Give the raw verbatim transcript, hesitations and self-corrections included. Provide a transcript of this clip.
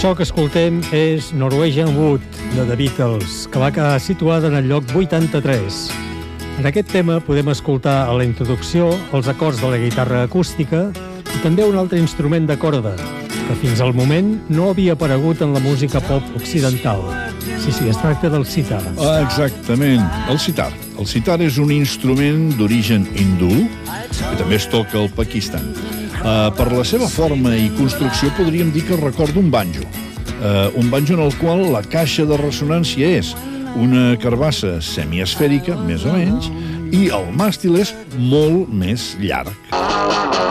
Això que escoltem és Norwegian Wood, de The Beatles, que va quedar situada en el lloc vuitanta-tres. En aquest tema podem escoltar a la introducció els acords de la guitarra acústica i també un altre instrument de corda, que fins al moment no havia aparegut en la música pop occidental. Sí, sí, es tracta del sitar. Ah, exactament, el sitar. El sitar és un instrument d'origen hindú que també es toca al Pakistan. Uh, per la seva forma i construcció podríem dir que recorda un banjo. Uh, un banjo en el qual la caixa de ressonància és una carbassa semiesfèrica, més o menys, i el màstil és molt més llarg.